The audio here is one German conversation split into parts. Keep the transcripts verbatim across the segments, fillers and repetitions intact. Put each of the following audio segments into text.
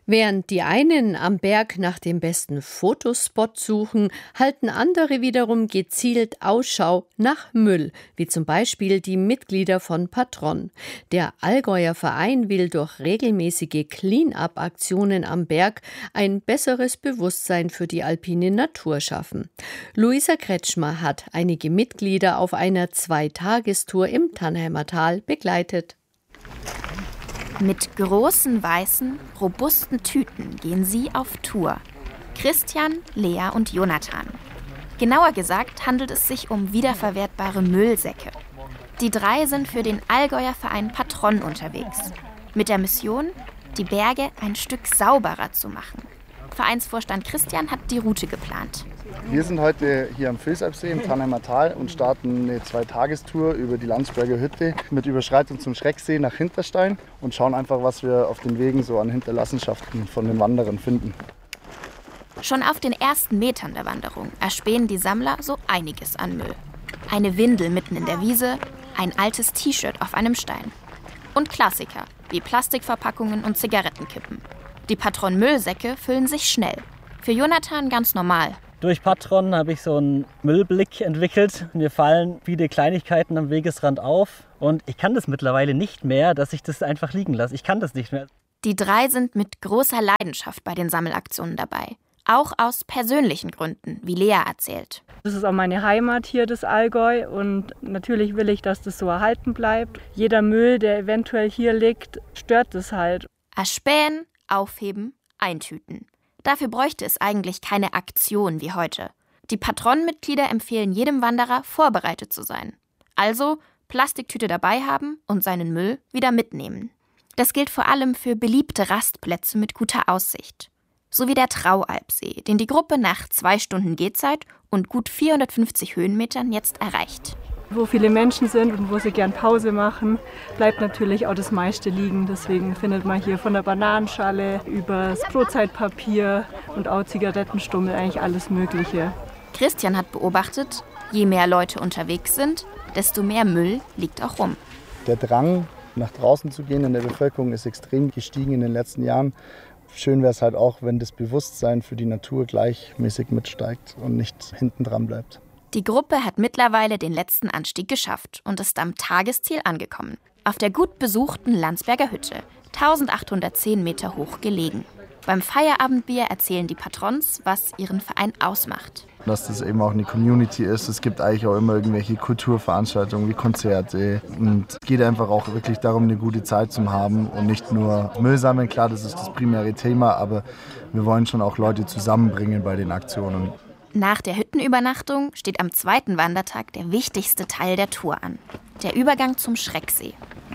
Während die einen am Berg nach dem besten Fotospot suchen, halten andere wiederum gezielt Ausschau nach Müll, wie zum Beispiel die Mitglieder von Patron. Der Allgäuer Verein will durch regelmäßige Clean-up-Aktionen am Berg ein besseres Bewusstsein für die alpine Natur schaffen. Luisa Kretschmer hat einige Mitglieder auf einer Zweitagestour im Tannheimer Tal begleitet. Mit großen, weißen, robusten Tüten gehen sie auf Tour. Christian, Lea und Jonathan. Genauer gesagt handelt es sich um wiederverwertbare Müllsäcke. Die drei sind für den Allgäuer Verein Patron unterwegs. Mit der Mission, die Berge ein Stück sauberer zu machen. Vereinsvorstand Christian hat die Route geplant. Wir sind heute hier am Vilsalpsee im Tannheimer Tal und starten eine Zweitagestour über die Landsberger Hütte mit Überschreitung zum Schrecksee nach Hinterstein und schauen einfach, was wir auf den Wegen so an Hinterlassenschaften von den Wanderern finden. Schon auf den ersten Metern der Wanderung erspähen die Sammler so einiges an Müll. Eine Windel mitten in der Wiese, ein altes T-Shirt auf einem Stein. Und Klassiker wie Plastikverpackungen und Zigarettenkippen. Die Patron-Müllsäcke füllen sich schnell. Für Jonathan ganz normal. Durch Patron habe ich so einen Müllblick entwickelt. Mir fallen viele Kleinigkeiten am Wegesrand auf. Und ich kann das mittlerweile nicht mehr, dass ich das einfach liegen lasse. Ich kann das nicht mehr. Die drei sind mit großer Leidenschaft bei den Sammelaktionen dabei. Auch aus persönlichen Gründen, wie Lea erzählt. Das ist auch meine Heimat hier, das Allgäu. Und natürlich will ich, dass das so erhalten bleibt. Jeder Müll, der eventuell hier liegt, stört das halt. Erspähen, aufheben, eintüten. Dafür bräuchte es eigentlich keine Aktion wie heute. Die Patron-Mitglieder empfehlen jedem Wanderer, vorbereitet zu sein. Also Plastiktüte dabei haben und seinen Müll wieder mitnehmen. Das gilt vor allem für beliebte Rastplätze mit guter Aussicht. So wie der Traualpsee, den die Gruppe nach zwei Stunden Gehzeit und gut vierhundertfünfzig Höhenmetern jetzt erreicht. Wo viele Menschen sind und wo sie gern Pause machen, bleibt natürlich auch das meiste liegen. Deswegen findet man hier von der Bananenschale über das Brotzeitpapier und auch Zigarettenstummel eigentlich alles Mögliche. Christian hat beobachtet, je mehr Leute unterwegs sind, desto mehr Müll liegt auch rum. Der Drang, nach draußen zu gehen in der Bevölkerung, ist extrem gestiegen in den letzten Jahren. Schön wäre es halt auch, wenn das Bewusstsein für die Natur gleichmäßig mitsteigt und nicht hinten dran bleibt. Die Gruppe hat mittlerweile den letzten Anstieg geschafft und ist am Tagesziel angekommen. Auf der gut besuchten Landsberger Hütte, eintausendachthundertzehn Meter hoch gelegen. Beim Feierabendbier erzählen die Patrons, was ihren Verein ausmacht. Dass das eben auch eine Community ist. Es gibt eigentlich auch immer irgendwelche Kulturveranstaltungen wie Konzerte. Und es geht einfach auch wirklich darum, eine gute Zeit zu haben und nicht nur Müll sammeln. Klar, das ist das primäre Thema, aber wir wollen schon auch Leute zusammenbringen bei den Aktionen. Nach der Hüttenübernachtung steht am zweiten Wandertag der wichtigste Teil der Tour an. Der Übergang zum Schrecksee.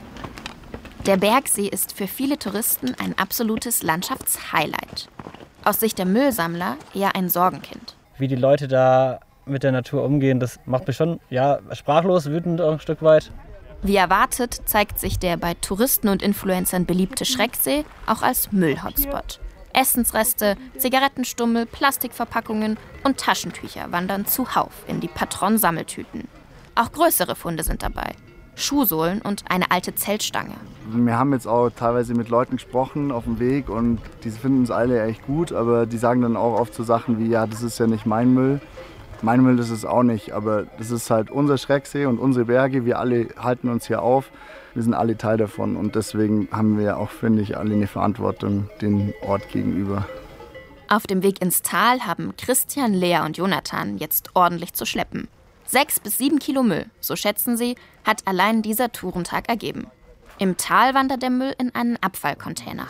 Der Bergsee ist für viele Touristen ein absolutes Landschaftshighlight. Aus Sicht der Müllsammler eher ein Sorgenkind. Wie die Leute da mit der Natur umgehen, das macht mich schon ja, sprachlos, wütend auch ein Stück weit. Wie erwartet zeigt sich der bei Touristen und Influencern beliebte Schrecksee auch als Müll-Hotspot. Essensreste, Zigarettenstummel, Plastikverpackungen und Taschentücher wandern zuhauf in die Patron-Sammeltüten. Auch größere Funde sind dabei. Schuhsohlen und eine alte Zeltstange. Wir haben jetzt auch teilweise mit Leuten gesprochen auf dem Weg und die finden uns alle echt gut, aber die sagen dann auch oft so Sachen wie, ja, das ist ja nicht mein Müll. Mein Müll, das ist auch nicht, aber das ist halt unser Schrecksee und unsere Berge. Wir alle halten uns hier auf. Wir sind alle Teil davon und deswegen haben wir auch, finde ich, alle eine Verantwortung dem Ort gegenüber. Auf dem Weg ins Tal haben Christian, Lea und Jonathan jetzt ordentlich zu schleppen. Sechs bis sieben Kilo Müll, so schätzen sie, hat allein dieser Tourentag ergeben. Im Tal wandert der Müll in einen Abfallcontainer.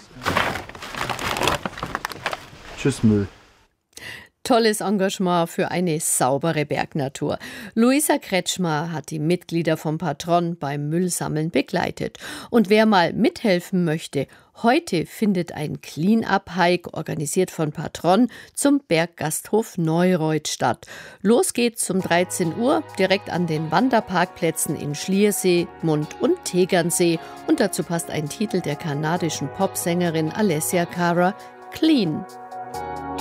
Tschüss Müll. Tolles Engagement für eine saubere Bergnatur. Luisa Kretschmer hat die Mitglieder vom Patron beim Müllsammeln begleitet. Und wer mal mithelfen möchte, heute findet ein Clean-up-Hike, organisiert von Patron, zum Berggasthof Neureuth statt. Los geht's um dreizehn Uhr, direkt an den Wanderparkplätzen in Schliersee, Mund- und Tegernsee. Und dazu passt ein Titel der kanadischen Popsängerin Alessia Cara, Clean.